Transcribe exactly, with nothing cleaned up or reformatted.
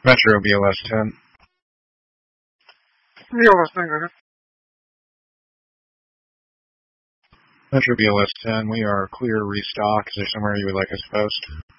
Metro B L S ten. B L S negative. Metro B L S ten, we are clear restock. Is there somewhere you would like us to post?